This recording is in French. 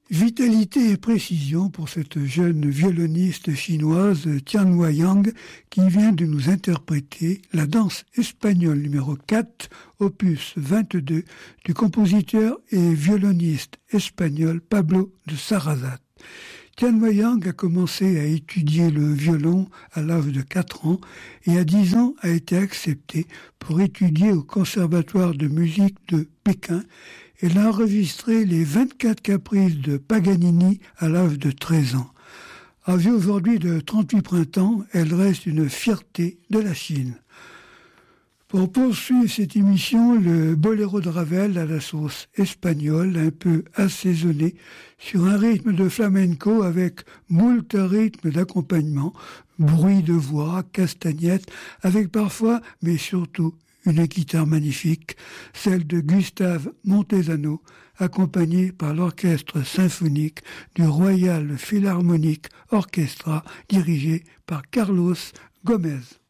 Vitalité et précision pour cette jeune violoniste chinoise Tian Wai-yang qui vient de nous interpréter la danse espagnole numéro 4, opus 22 du compositeur et violoniste espagnol Pablo de Sarasate. Tian Wai-yang a commencé à étudier le violon à l'âge de 4 ans et à 10 ans a été acceptée pour étudier au Conservatoire de musique de Pékin. Elle a enregistré les 24 caprices de Paganini à l'âge de 13 ans. Âgée aujourd'hui de 38 printemps, elle reste une fierté de la Chine. Pour poursuivre cette émission, le boléro de Ravel à la sauce espagnole, un peu assaisonné, sur un rythme de flamenco avec moult rythmes d'accompagnement, bruit de voix, castagnettes, avec parfois, mais surtout, une guitare magnifique, celle de Gustave Montesano, accompagnée par l'orchestre symphonique du Royal Philharmonic Orchestra, dirigé par Carlos Gomez.